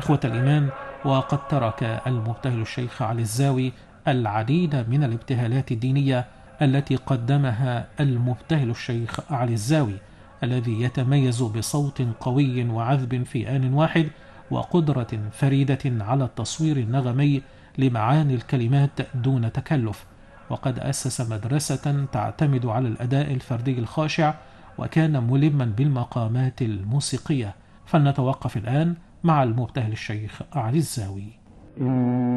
إخوة الإيمان، وقد ترك المبتهل الشيخ علي الزاوي العديد من الابتهالات الدينية التي قدمها المبتهل الشيخ علي الزاوي، الذي يتميز بصوت قوي وعذب في آن واحد، وقدرة فريدة على التصوير النغمي لمعاني الكلمات دون تكلف. وقد أسس مدرسة تعتمد على الأداء الفردي الخاشع، وكان ملما بالمقامات الموسيقية. فلنتوقف الآن مع المبتهل الشيخ علي الزاوي.